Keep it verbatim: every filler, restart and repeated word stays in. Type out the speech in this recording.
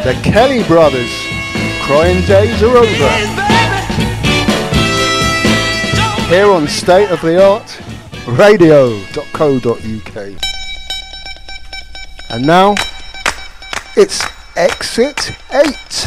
The Kelly Brothers, Crying Days Are Over. Here on State of the Art radio dot co dot U K. And now, it's Exit eight.